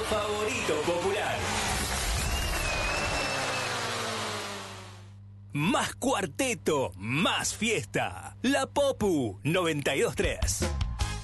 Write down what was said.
favorito popular. Más cuarteto, más fiesta. La Popu 92.3.